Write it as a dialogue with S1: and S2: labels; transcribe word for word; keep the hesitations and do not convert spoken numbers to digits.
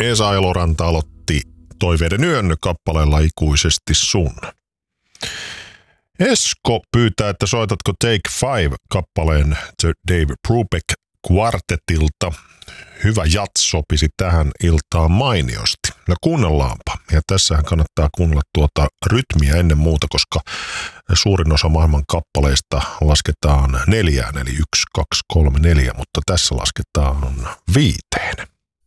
S1: Esa Eloranta aloitti Toiveiden yön kappaleella Ikuisesti sun. Esko pyytää, että soitatko Take Five kappaleen The Dave Brubeck Quartetilta. Hyvä jats sopisi tähän iltaan mainiosti. No kuunnellaanpa. Ja tässähän kannattaa kuunnella tuota rytmiä ennen muuta, koska suurin osa maailman kappaleista lasketaan neljään, eli yksi, kaksi, kolme, neljä, mutta tässä lasketaan viiteen.